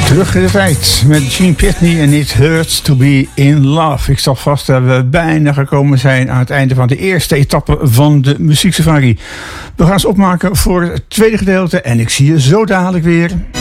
Terug in de tijd met Gene Pitney en It Hurts to Be in Love. Ik stel vast dat we bijna gekomen zijn aan het einde van de eerste etappe van de Muzieksafari. We gaan eens opmaken voor het tweede gedeelte en ik zie je zo dadelijk weer.